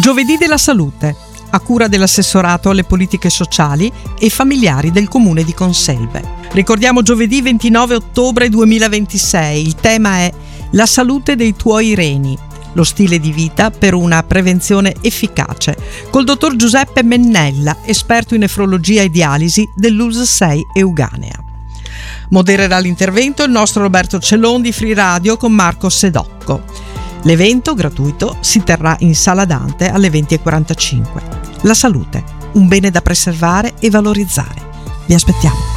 Giovedì della salute, a cura dell'assessorato alle politiche sociali e familiari del comune di Conselve. Ricordiamo giovedì 29 ottobre 2026, il tema è la salute dei tuoi reni, lo stile di vita per una prevenzione efficace, col dottor Giuseppe Mennella, esperto in nefrologia e dialisi dell'ULSS 6 Euganea. Modererà l'intervento il nostro Roberto Cellon di Free Radio con Marco Sedocco. L'evento gratuito si terrà in Sala Dante alle 20:45. La salute, un bene da preservare e valorizzare. Vi aspettiamo.